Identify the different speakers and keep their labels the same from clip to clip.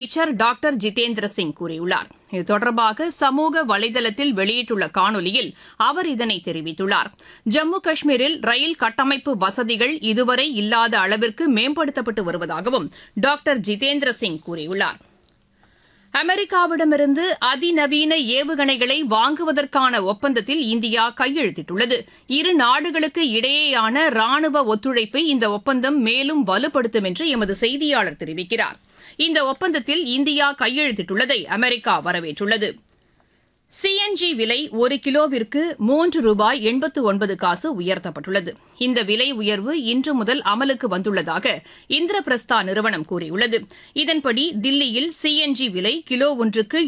Speaker 1: அமைச்சர் டாக்டர் ஜிதேந்திர சிங் கூறியுள்ளார். இது தொடர்பாக சமூக வலைதளத்தில் வெளியிட்டுள்ள காணொலியில் அவர் இதனை தெரிவித்துள்ளார். ஜம்மு காஷ்மீரில் ரயில் கட்டமைப்பு வசதிகள் இதுவரை இல்லாத அளவிற்கு மேம்படுத்தப்பட்டு வருவதாகவும் டாக்டர் ஜிதேந்திர சிங் கூறியுள்ளார். அமெரிக்காவிடமிருந்து அதிநவீன ஏவுகணைகளை வாங்குவதற்கான ஒப்பந்தத்தில் இந்தியா கையெழுத்திட்டுள்ளது. இரு நாடுகளுக்கு இடையேயான ராணுவ ஒத்துழைப்பை இந்த ஒப்பந்தம் மேலும் வலுப்படுத்தும் என்று எமது செய்தியாளர் தெரிவிக்கிறார். இந்த ஒப்பந்தத்தில் இந்தியா கையெழுத்திட்டுள்ளதை அமெரிக்கா வரவேற்றுள்ளது. சிஎன்ஜி விலை 1 கிலோவிற்கு $3.89 உயர்த்தப்பட்டுள்ளது. இந்த விலை உயர்வு இன்று முதல் அமலுக்கு வந்துள்ளதாக இந்திரபிரஸ்தா நிறுவனம் கூறியுள்ளது. இதன்படி தில்லியில் சிஎன்ஜி விலை கிலோ ஒன்றுக்கு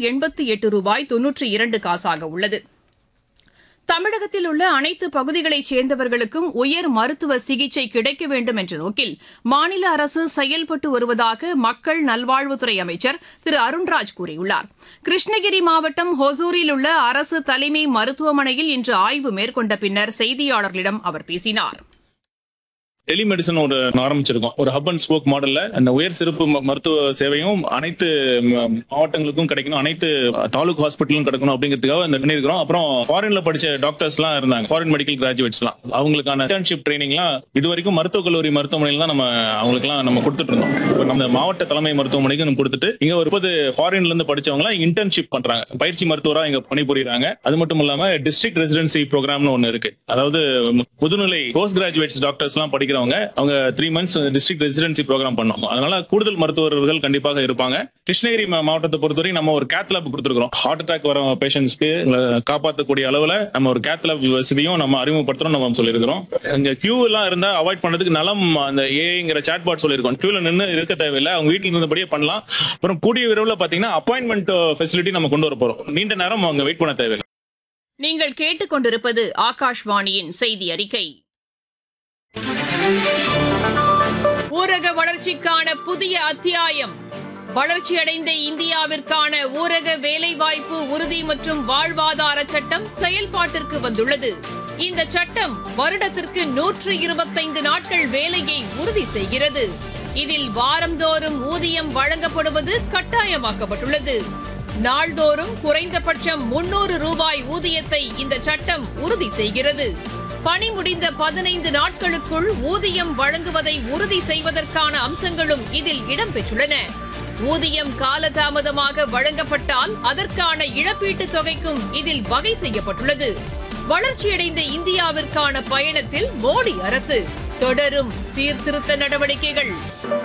Speaker 1: $88.92 உள்ளது. தமிழகத்தில் உள்ள அனைத்து பகுதிகளைச் சேர்ந்தவர்களுக்கும் உயர் மருத்துவ சிகிச்சை கிடைக்க வேண்டும் என்ற நோக்கில் மாநில அரசு செயல்பட்டு வருவதாக மக்கள் நல்வாழ்வுத்துறை அமைச்சர் திரு அருண்ராஜ் கூறியுள்ளார். கிருஷ்ணகிரி மாவட்டம் ஹொசூரில் உள்ள அரசு தலைமை மருத்துவமனையில் இன்று ஆய்வு மேற்கொண்ட பின்னர் செய்தியாளர்களிடம் அவர் பேசினார்.
Speaker 2: டெலிமெடிசன் ஒரு ஆரம்பிச்சிருக்கோம். ஒரு ஹப் அண்ட் ஸ்போக் மாடல்ல அந்த உயர் சிறப்பு மருத்துவ சேவையும் அனைத்து மாவட்டங்களுக்கும் கிடைக்கணும், அனைத்து தாலுக் ஹாஸ்பிட்டலும் கிடைக்கணும் அப்படிங்கிறதுக்காக இந்த பண்ணிருக்கிறோம். அப்புறம் ஃபாரின்ல படிச்ச டாக்டர்ஸ் எல்லாம் இருந்தாங்க, ஃபாரின் மெடிக்கல் கிராஜுவேட்ஸ் எல்லாம், அவங்களுக்கான இன்டர்ன்ஷிப் ட்ரைனிங்லாம் இது வரைக்கும் மருத்துவக் கல்லூரி மருத்துவமனையில் தான் நம்ம அவங்களுக்குலாம் நம்ம கொடுத்துட்டு இருந்தோம். இப்போ நம்ம மாவட்ட தலைமை மருத்துவமனைக்கு நம்ம கொடுத்துட்டு இங்க ஒரு 30 ஃபாரின்ல இருந்து படிச்சவங்க எல்லாம் இன்டர்ன்ஷிப் பண்றாங்க, பயிற்சி மருத்துவரா இங்க பணிபுரியுறாங்க. அது மட்டும் இல்லாம டிஸ்ட்ரிக்ட் ரெசிடென்சி ப்ரோக்ராம்னு ஒன்னு இருக்கு. அதாவது முதுநிலை போஸ்ட் கிராஜுவேட்ஸ் டாக்டர்ஸ் எல்லாம் படிக்கிறவங்க அவங்க 3 months டிஸ்ட்ரிக்ட் ரெசிடென்சி ப்ரோக்ராம் பண்ணோம். அதனால கூடுதல் மருத்துவர்கள் கண்டிப்பாக இருப்பாங்க. கிருஷ்ணகிரி மாவட்டத்தை பொறுத்தவரை நம்ம ஒரு கேத் லேப் கொடுத்துருக்கோம். ஹார்ட் அட்டாக் வர பேஷண்ட்ஸ்க்கு காப்பாற்றக்கூடிய அளவுல நம்ம ஒரு கேத் லேப் வசதியும் நம்ம அறிமுகப்படுத்துறோம் நம்ம சொல்லியிருக்கிறோம். இங்க கியூ எல்லாம் இருந்தா அவாய்ட் பண்றதுக்கு நலம் அந்த ஏஐங்கிற சாட் பாட் சொல்லியிருக்கோம். கியூல நின்று இருக்க தேவையில்லை, அவங்க வீட்டில் இருந்தபடியே பண்ணலாம். அப்புறம் கூடிய விரைவில் பாத்தீங்கன்னா அப்பாயின்மெண்ட் ஃபெசிலிட்டி நம்ம கொண்டு வர போறோம். நீண்ட நேரம் அவங்க வெயிட் பண்ண தேவையில்லை.
Speaker 1: நீங்கள் கேட்டுக்கொண்டிருப்பது ஆகாஷ்வாணியின் செய்தி அறிக்கை. ஊரக வளர்ச்சிக்கான புதிய அத்தியாயம். வளர்ச்சியடைந்த இந்தியாவிற்கான ஊரக வேலைவாய்ப்பு உறுதி மற்றும் வாழ்வாதார சட்டம் செயல்பாட்டிற்கு வந்துள்ளது. இந்த சட்டம் வருடத்திற்கு 125 நாட்கள் வேலையை உறுதி செய்கிறது. இதில் வாரந்தோறும் ஊதியம் வழங்கப்படுவது கட்டாயமாக்கப்பட்டுள்ளது. நாள்தோறும் குறைந்தபட்சம் 300 ரூபாய் ஊதியத்தை இந்த சட்டம் உறுதி செய்கிறது. பணி முடிந்த 15 நாட்களுக்குள் ஊதியம் வழங்குவதை உறுதி செய்வதற்கான அம்சங்களும் இதில் இடம்பெற்றுள்ளன. ஊதியம் காலதாமதமாக வழங்கப்பட்டால் அதற்கான இழப்பீட்டுத் தொகைக்கும் இதில் வகை செய்யப்பட்டுள்ளது. வளர்ச்சியடைந்த இந்தியாவிற்கான பயணத்தில் மோடி அரசு தொடரும் சீர்திருத்த நடவடிக்கைகள்.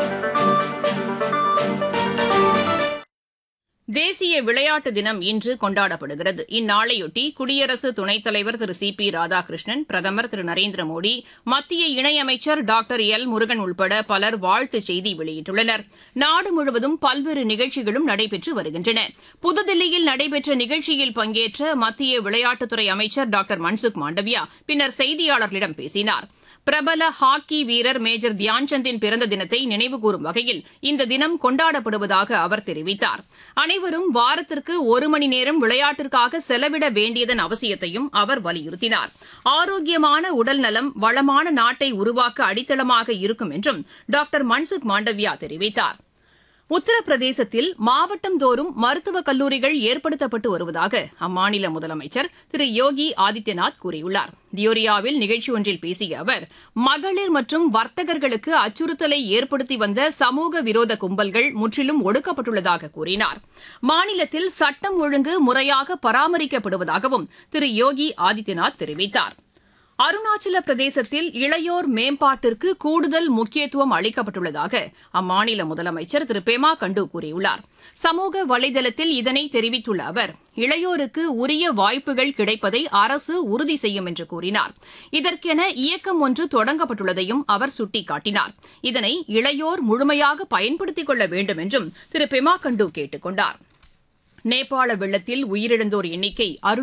Speaker 1: தேசிய விளையாட்டு தினம் இன்று கொண்டாடப்படுகிறது. இந்நாளையொட்டி குடியரசு துணைத் தலைவர் திரு சி பி ராதாகிருஷ்ணன், பிரதமர் திரு நரேந்திர மோடி, மத்திய இணையமைச்சர் டாக்டர் எல் முருகன் உள்பட பலர் வாழ்த்துச் செய்தி வெளியிட்டுள்ளனர். நாடு முழுவதும் பல்வேறு நிகழ்ச்சிகளும் நடைபெற்று வருகின்றன. புதுதில்லியில் நடைபெற்ற நிகழ்ச்சியில் பங்கேற்ற மத்திய விளையாட்டுத்துறை அமைச்சர் டாக்டர் மன்சுக் மாண்டவியா பின்னர் செய்தியாளர்களிடம் பேசினார். பிரபல ஹாக்கி வீரர் மேஜர் தியான்சந்தின் பிறந்த தினத்தை நினைவுகூரும் வகையில் இந்த தினம் கொண்டாடப்படுவதாக அவர் தெரிவித்தார். அனைவரும் வாரத்திற்கு 1 மணி நேரம் விளையாட்டிற்காக செலவிட வேண்டியதன் அவசியத்தையும் அவர் வலியுறுத்தினார். ஆரோக்கியமான உடல் நலம் வளமான நாட்டை உருவாக்க அடித்தளமாக இருக்கும் என்றும் டாக்டர் மன்சுக் மாண்டவியா தெரிவித்தார். உத்தரப்பிரதேசத்தில் மாவட்டந்தோறும் மருத்துவக் கல்லூரிகள் ஏற்படுத்தப்பட்டு வருவதாக அம்மாநில முதலமைச்சர் திரு யோகி ஆதித்யநாத் கூறியுள்ளார். தியோரியாவில் நிகழ்ச்சி ஒன்றில் பேசிய அவர், மகளிர் மற்றும் வர்த்தகர்களுக்கு அச்சுறுத்தலை ஏற்படுத்தி வந்த சமூக விரோத கும்பல்கள் முற்றிலும் ஒடுக்கப்பட்டுள்ளதாக கூறினார். மாநிலத்தில் சட்டம் ஒழுங்கு முறையாக பராமரிக்கப்படுவதாகவும் திரு யோகி ஆதித்யநாத் தெரிவித்தார். அருணாச்சல பிரதேசத்தில் இளையோர் மேம்பாட்டிற்கு கூடுதல் முக்கியத்துவம் அளிக்கப்பட்டுள்ளதாக அம்மாநில முதலமைச்சர் திரு பெமா கண்டு கூறியுள்ளார். சமூக வலைதளத்தில் இதனை தெரிவித்துள்ள அவர், இளையோருக்கு உரிய வாய்ப்புகள் கிடைப்பதை அரசு உறுதி செய்யும் என்று கூறினார். இதற்கென இயக்கம் ஒன்று தொடங்கப்பட்டுள்ளதையும் அவர் சுட்டிக்காட்டினார். இதனை இளையோர் முழுமையாக பயன்படுத்திக் கொள்ள வேண்டும் என்றும் திரு பெமா கண்டு கேட்டுக் கொண்டார். நேபாள வெள்ளத்தில் உயிரிழந்தோர் எண்ணிக்கை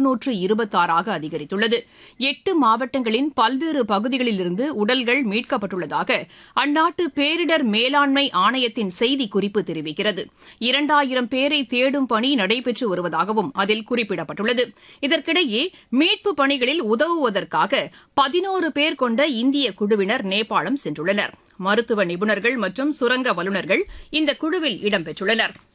Speaker 1: 626 அதிகரித்துள்ளது. 8 மாவட்டங்களின் பல்வேறு பகுதிகளிலிருந்து உடல்கள் மீட்கப்பட்டுள்ளதாக அந்நாட்டு பேரிடர் மேலாண்மை ஆணையத்தின் செய்திக்குறிப்பு தெரிவிக்கிறது. 2000 பேரை தேடும் பணி நடைபெற்று வருவதாகவும் அதில் குறிப்பிடப்பட்டுள்ளது. இதற்கிடையே மீட்பு பணிகளில் உதவுவதற்காக 11 பேர் கொண்ட இந்திய குழுவினர் நேபாளம் சென்றுள்ளனர். மருத்துவ நிபுணர்கள் மற்றும் சுரங்க வல்லுநர்கள் இந்த குழுவில் இடம்பெற்றுள்ளனர்.